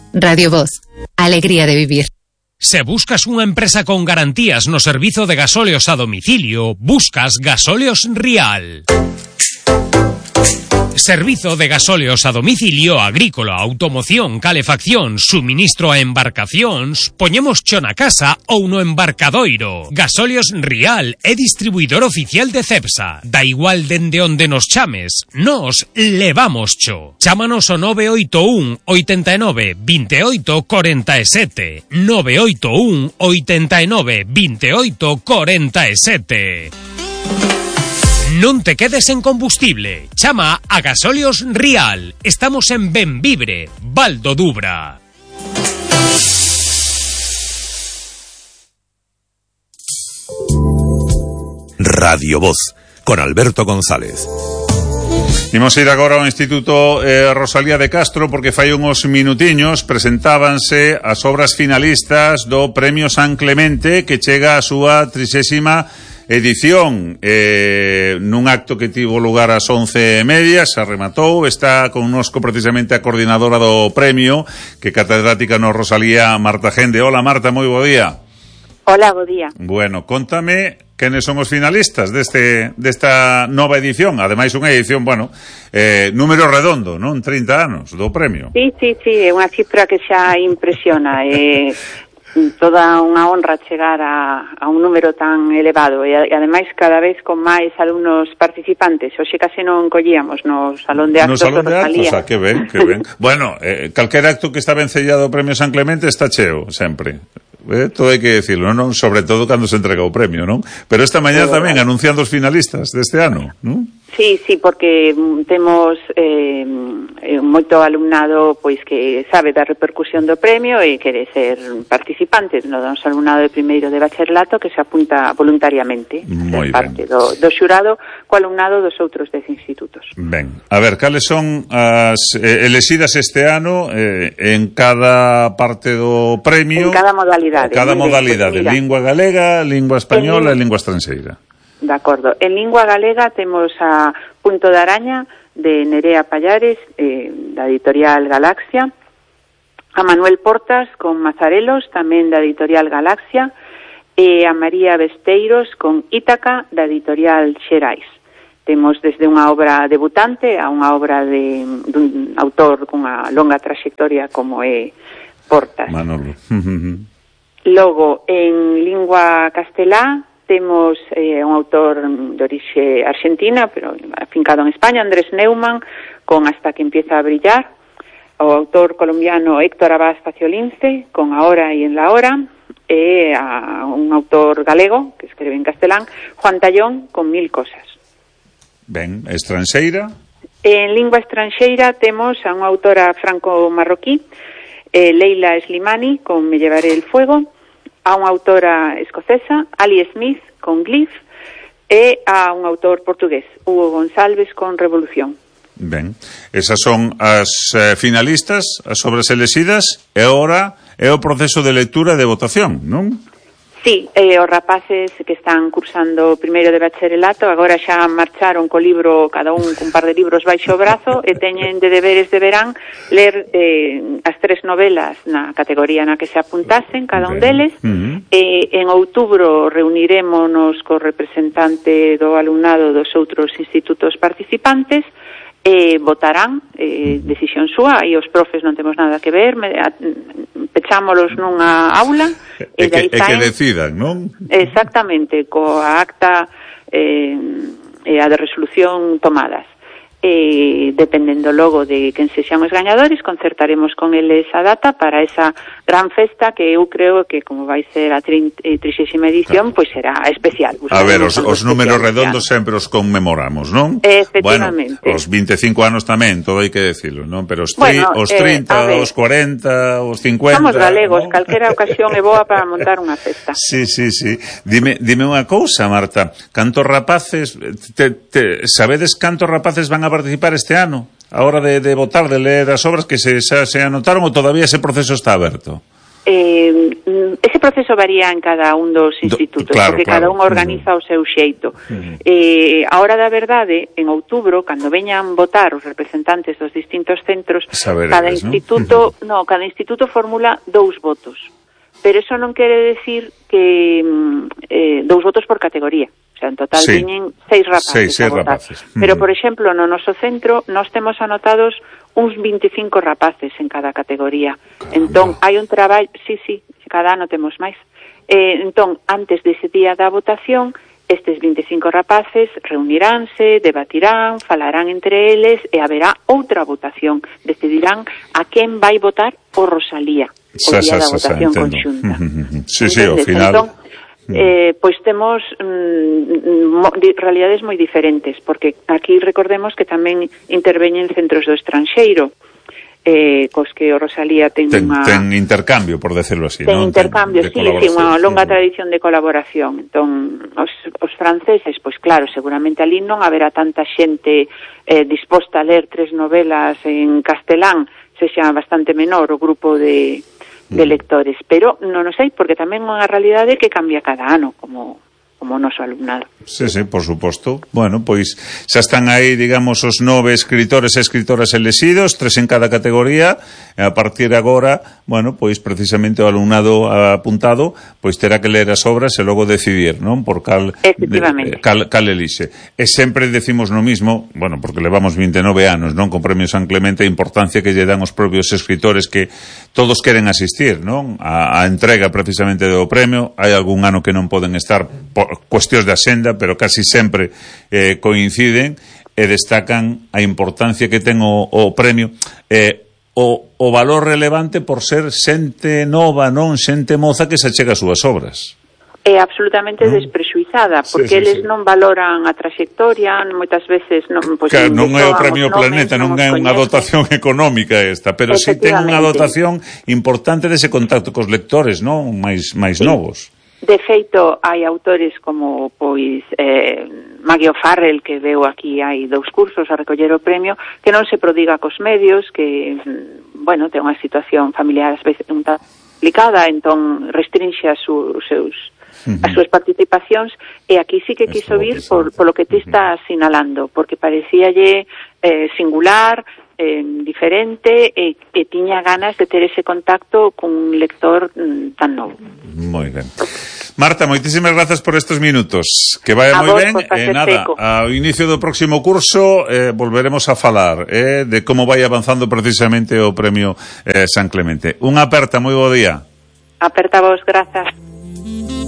Radio Voz, alegría de vivir. Se buscas unha empresa con garantías no servizo de gasóleos a domicilio, buscas Gasóleos Rial. Servizo de gasóleos a domicilio agrícola, automoción, calefacción, suministro a embarcacións, poñemos cho na casa ou no embarcadoiro. Gasóleos Rial é distribuidor oficial de Cepsa. Da igual dende onde nos chames, nos levamos cho. Chámanos ao 981 89 28 47. 981 89 28 47. Non te quedes en combustible. Chama a Gasóleos Rial. Estamos en Benvibre, Val do Dubra. Radio Voz, con Alberto González. Imos ir agora ao Instituto Rosalía de Castro, porque fai uns minutiños presentábanse as obras finalistas do Premio San Clemente, que chega a súa 30ª edición, nun acto que tivo lugar ás 11:30, se rematou. Está connosco precisamente a coordinadora do premio, que catedrática no Rosalía, Marta Gende. Hola Marta, moi bo día. Hola, bo día. Bueno, contame quenes son os finalistas desta nova edición. Ademais, unha edición, bueno, número redondo, non? 30 anos do premio. Sí, é unha cifra que xa impresiona. Toda unha honra chegar a un número tan elevado e ademais cada vez con máis alumnos participantes. Hoxe case non collíamos no Salón de Actos do Rosalía. Que ben. Bueno, calquer acto que está vencellado ao Premio San Clemente está cheo, sempre. Todo hai que decirlo, non? Sobre todo cando se entrega o premio, non? Pero esta mañá tamén anunciando os finalistas deste ano, non? Sí, porque temos moito alumnado pois que sabe da repercusión do premio e quere ser participante no noso alumnado de primeiro de bacharelato que se apunta voluntariamente a parte do xurado co alumnado dos outros 10 institutos. Ben, a ver, cales son as elexidas este ano en cada parte do premio? En cada modalidade. Lingua galega, lingua española e lingua estranxeira. De acordo. En lingua galega temos a Punto de Araña de Nerea Pallares, da editorial Galaxia, a Manuel Portas con Mazarelos, tamén da editorial Galaxia, e a María Besteiros con Ítaca, da editorial Xerais. Temos desde unha obra debutante a unha obra dun autor cunha longa traxectoria como é Portas. Manolo. Logo, en lingua castelá, temos un autor de orixe argentina, pero afincado en España, Andrés Neumann, con Hasta que empieza a brillar, o autor colombiano Héctor Abás Faciolince, con Ahora y en la hora, e a un autor galego, que escribe en castelán, Juan Tallón, con Mil cosas. Ben, estranxeira? En lingua estranxeira temos a unha autora franco-marroquí, Leila Slimani, con Me llevaré el fuego, a unha autora escocesa, Ali Smith, con Glyph, e a un autor portugués, Hugo González, con Revolución. Ben, esas son as finalistas, as obras elexidas, e agora é o proceso de lectura e de votación, non? Sí, os rapaces que están cursando primeiro de bacharelato agora xa marcharon co libro, cada un cun par de libros baixo o brazo, e teñen de deberes de verán ler as 3 novelas na categoría na que se apuntasen cada un deles. En outubro reunirémonos co representante do alumnado dos outros institutos participantes e votarán, decisión súa, e os profes non temos nada que ver, pechámolos nunha aula e que decidan, non? Exactamente, coa acta e a de resolución tomadas. Dependendo logo de quen sexan os gañadores, concertaremos con eles a data para esa gran festa que eu creo que, como vai ser a 30ª edición, pois será especial. A ver, os números redondos sempre os conmemoramos, non? Efectivamente. Bueno, os 25 anos tamén, todo hai que decirlo, non? Pero os 30, os 40, os 50... Somos galegos, ¿no? Calquera ocasión é boa para montar unha festa. Sí. Dime unha cousa, Marta, cantos rapaces, sabedes cantos rapaces van a participar este ano a hora de votar, de ler as obras que se anotaron, ou todavía ese proceso está aberto? Ese proceso varía en cada un dos institutos, porque cada un organiza o seu xeito. A hora da verdade, en outubro, cando veñan votar os representantes dos distintos centros, cada instituto formula 2 votos. Pero eso non quere decir que 2 votos por categoría. O sea, en total veñen 6 rapaces a votar. Pero, por exemplo, no noso centro, nós temos anotados uns 25 rapaces en cada categoría. Entón, hai un traballo... Sí, cada ano temos máis. Entón, antes dese día da votación, estes 25 rapaces reuniránse, debatirán, falarán entre eles e haberá outra votación. Decidirán a quen vai votar o Rosalía o día da votación conxunta. Ao final... Entón, pois temos realidades moi diferentes, porque aquí recordemos que tamén interveñen centros do estranxeiro, cos que o Rosalía ten intercambio, por decirlo así, ten intercambio, unha longa tradición de colaboración. Entón, os franceses, pois claro, seguramente ali non haberá tanta xente disposta a ler 3 novelas en castelán, sexa bastante menor o grupo de lectores, pero non o sei, porque tamén é unha realidade que cambia cada ano, como o noso alumnado. Sí, por suposto. Bueno, pois xa están aí, digamos, os 9 escritores e escritoras elexidos, 3 en cada categoría, e a partir de agora, bueno, pois precisamente o alumnado apuntado, pois terá que ler as obras e logo decidir, non? Por cal elixe. E sempre decimos no mismo, bueno, porque levamos 29 anos, non? Con Premio San Clemente, a importancia que lle dan os propios escritores que todos queren asistir, non? A entrega precisamente do premio. Hai algún ano que non poden estar por cuestións de axenda, pero casi sempre coinciden e destacan a importancia que ten o premio, o valor relevante por ser xente nova, non xente moza que se achega as súas obras. É absolutamente desprexuizada, porque eles non valoran a trayectoria, moitas veces non é o Premio Planeta, non é unha dotación económica esta, pero si ten unha dotación importante dese contacto cos lectores, non? máis novos. De feito, hai autores como, pois, Maggie O'Farrell, que veu aquí hai 2 cursos a recoller o premio, que non se prodiga cos medios, que, bueno, ten unha situación familiar ás veces un tanto complicada, entón restrinxe as súas participacións, e aquí sí que quiso vir polo que te está sinalando, porque parecíalle singular, diferente, e tiña ganas de ter ese contacto cun lector tan novo. Moi ben. Marta, moitísimas grazas por estes minutos. Que vaya moi ben. Nada, ao inicio do próximo curso volveremos a falar de como vai avanzando precisamente o Premio San Clemente. Unha aperta, moi bo día. Aperta vos, grazas.